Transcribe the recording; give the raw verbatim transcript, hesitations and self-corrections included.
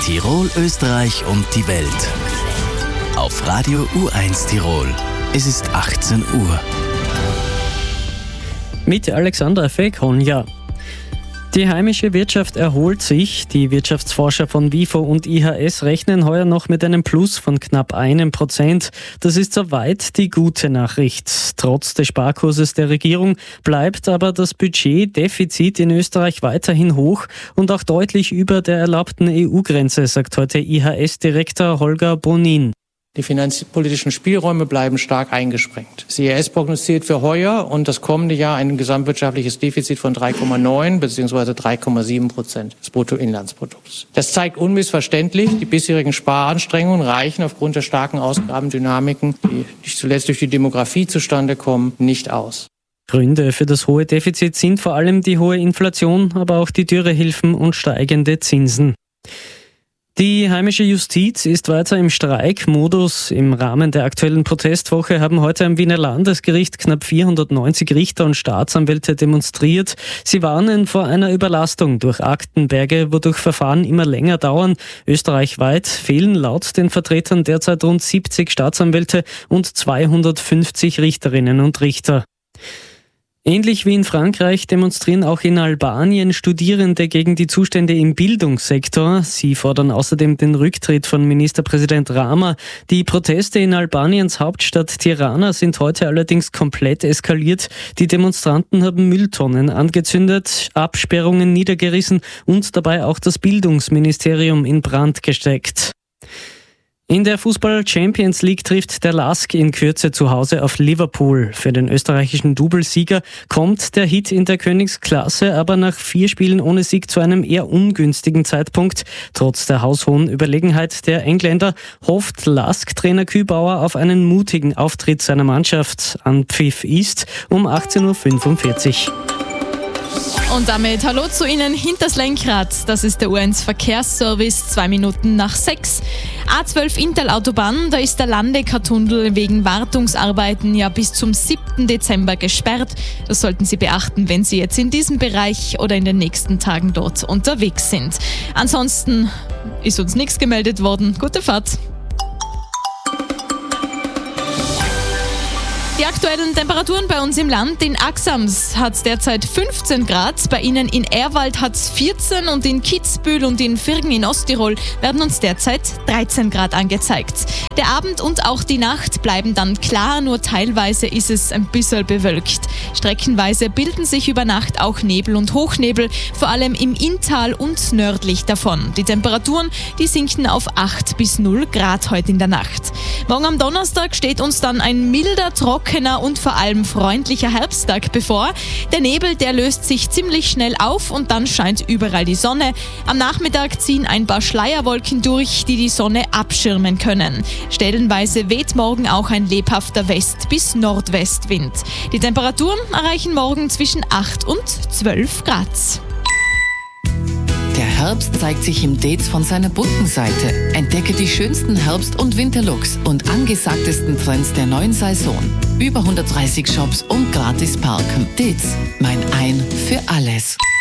Tirol, Österreich und die Welt. Auf Radio U eins Tirol. Es ist achtzehn Uhr. Mit Alexander Fekonja. Die heimische Wirtschaft erholt sich. Die Wirtschaftsforscher von WIFO und I H S rechnen heuer noch mit einem Plus von knapp einem Prozent. Das ist soweit die gute Nachricht. Trotz des Sparkurses der Regierung bleibt aber das Budgetdefizit in Österreich weiterhin hoch und auch deutlich über der erlaubten E U-Grenze, sagt heute I H S-Direktor Holger Bonin. Die finanzpolitischen Spielräume bleiben stark eingeschränkt. Das I H S prognostiziert für heuer und das kommende Jahr ein gesamtwirtschaftliches Defizit von drei Komma neun bzw. drei Komma sieben Prozent des Bruttoinlandsprodukts. Das zeigt unmissverständlich, die bisherigen Sparanstrengungen reichen aufgrund der starken Ausgabendynamiken, die nicht zuletzt durch die Demografie zustande kommen, nicht aus. Gründe für das hohe Defizit sind vor allem die hohe Inflation, aber auch die Dürrehilfen und steigende Zinsen. Die heimische Justiz ist weiter im Streikmodus. Im Rahmen der aktuellen Protestwoche haben heute am Wiener Landesgericht knapp vierhundertneunzig Richter und Staatsanwälte demonstriert. Sie warnen vor einer Überlastung durch Aktenberge, wodurch Verfahren immer länger dauern. Österreichweit fehlen laut den Vertretern derzeit rund siebzig Staatsanwälte und zweihundertfünfzig Richterinnen und Richter. Ähnlich wie in Frankreich demonstrieren auch in Albanien Studierende gegen die Zustände im Bildungssektor. Sie fordern außerdem den Rücktritt von Ministerpräsident Rama. Die Proteste in Albaniens Hauptstadt Tirana sind heute allerdings komplett eskaliert. Die Demonstranten haben Mülltonnen angezündet, Absperrungen niedergerissen und dabei auch das Bildungsministerium in Brand gesteckt. In der Fußball-Champions League trifft der Lask in Kürze zu Hause auf Liverpool. Für den österreichischen Doublesieger kommt der Hit in der Königsklasse aber nach vier Spielen ohne Sieg zu einem eher ungünstigen Zeitpunkt. Trotz der haushohen Überlegenheit der Engländer hofft Lask-Trainer Kübauer auf einen mutigen Auftritt seiner Mannschaft. Anpfiff ist um achtzehn Uhr fünfundvierzig. Und damit hallo zu Ihnen hinters Lenkrad. Das ist der U eins Verkehrsservice, zwei Minuten nach sechs. A zwölf Intal-Autobahn, da ist der Landecker-Tunnel wegen Wartungsarbeiten ja bis zum siebten Dezember gesperrt. Das sollten Sie beachten, wenn Sie jetzt in diesem Bereich oder in den nächsten Tagen dort unterwegs sind. Ansonsten ist uns nichts gemeldet worden. Gute Fahrt. Die aktuellen Temperaturen bei uns im Land. In Axams hat es derzeit fünfzehn Grad, bei Ihnen in Ehrwald hat es vierzehn und in Kitzbühel und in Virgen in Osttirol werden uns derzeit dreizehn Grad angezeigt. Der Abend und auch die Nacht bleiben dann klar, nur teilweise ist es ein bisschen bewölkt. Streckenweise bilden sich über Nacht auch Nebel und Hochnebel, vor allem im Inntal und nördlich davon. Die Temperaturen, die sinken auf acht bis null Grad heute in der Nacht. Morgen am Donnerstag steht uns dann ein milder, trockener und vor allem freundlicher Herbsttag bevor. Der Nebel, der löst sich ziemlich schnell auf und dann scheint überall die Sonne. Am Nachmittag ziehen ein paar Schleierwolken durch, die die Sonne abschirmen können. Stellenweise weht morgen auch ein lebhafter West- bis Nordwestwind. Die Temperaturen erreichen morgen zwischen acht und zwölf Grad. Der Herbst zeigt sich im Dates von seiner bunten Seite. Entdecke die schönsten Herbst- und Winterlooks und angesagtesten Trends der neuen Saison. Über hundertdreißig Shops und gratis parken. Dates, mein Ein für alles.